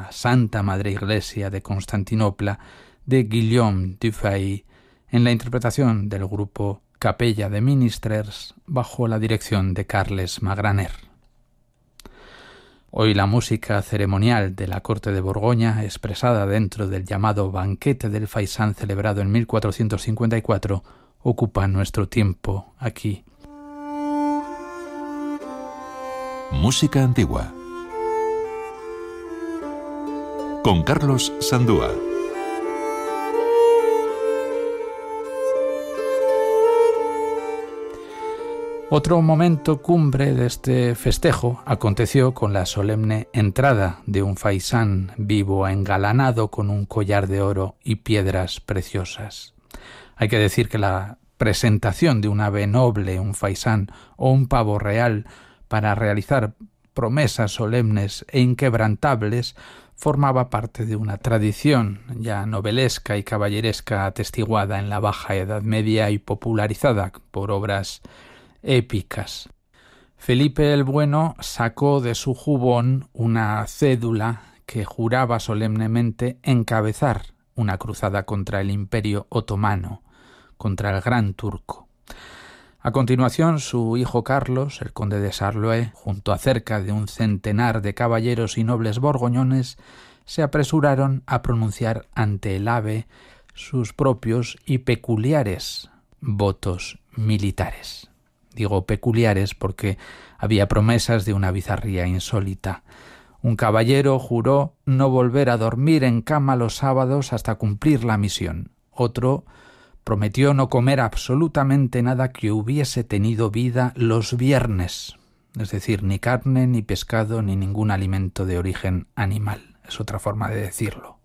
Santa Madre Iglesia de Constantinopla de Guillaume Dufay, en la interpretación del grupo Capella de Ministers bajo la dirección de Carles Magraner. Hoy la música ceremonial de la corte de Borgoña, expresada dentro del llamado banquete del faisán celebrado en 1454, ocupa nuestro tiempo aquí. Música antigua con Carlos Sandúa. Otro momento cumbre de este festejo aconteció con la solemne entrada de un faisán vivo engalanado con un collar de oro y piedras preciosas. Hay que decir que la presentación de un ave noble, un faisán o un pavo real para realizar promesas solemnes e inquebrantables formaba parte de una tradición ya novelesca y caballeresca atestiguada en la Baja Edad Media y popularizada por obras épicas. Felipe el Bueno sacó de su jubón una cédula que juraba solemnemente encabezar una cruzada contra el Imperio Otomano, contra el Gran Turco. A continuación, su hijo Carlos, el conde de Charlois, junto a cerca de un centenar de caballeros y nobles borgoñones, se apresuraron a pronunciar ante el ave sus propios y peculiares votos militares. Digo peculiares porque había promesas de una bizarría insólita. Un caballero juró no volver a dormir en cama los sábados hasta cumplir la misión. Otro prometió no comer absolutamente nada que hubiese tenido vida los viernes, es decir, ni carne, ni pescado, ni ningún alimento de origen animal. Es otra forma de decirlo.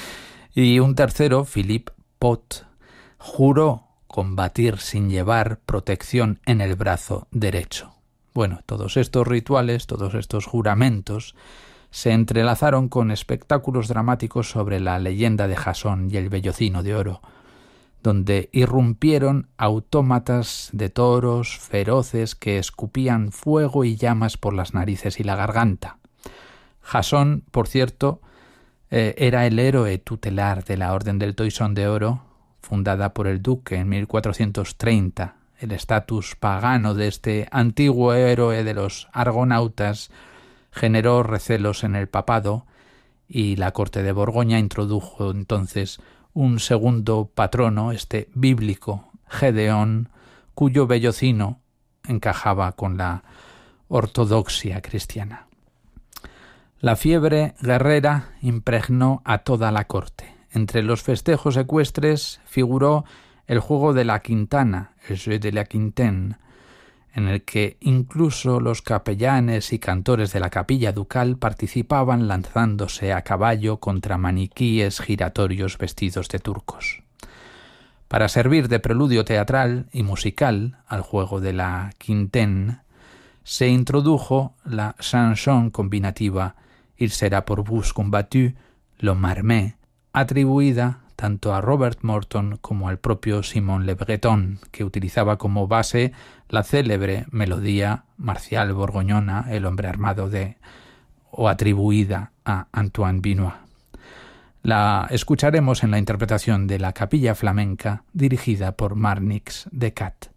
Y un tercero, Philippe Pot, juró combatir sin llevar protección en el brazo derecho. Bueno, todos estos rituales, todos estos juramentos se entrelazaron con espectáculos dramáticos sobre la leyenda de Jasón y el Vellocino de Oro, donde irrumpieron autómatas de toros feroces que escupían fuego y llamas por las narices y la garganta. Jasón, por cierto, era el héroe tutelar de la Orden del Toisón de Oro, fundada por el duque en 1430. El estatus pagano de este antiguo héroe de los argonautas generó recelos en el papado y la corte de Borgoña introdujo entonces un segundo patrono, este bíblico, Gedeón, cuyo vellocino encajaba con la ortodoxia cristiana. La fiebre guerrera impregnó a toda la corte. Entre los festejos ecuestres figuró el juego de la quintana, el jeu de la quintaine, en el que incluso los capellanes y cantores de la capilla ducal participaban lanzándose a caballo contra maniquíes giratorios vestidos de turcos. Para servir de preludio teatral y musical al juego de la quintaine, se introdujo la chanson combinativa Il sera pour vous combattu, le marmé, atribuida tanto a Robert Morton como al propio Simon Le Breton, que utilizaba como base la célebre melodía marcial borgoñona, El hombre armado o atribuida a Antoine Vinois. La escucharemos en la interpretación de la Capilla Flamenca dirigida por Marnix de Cat.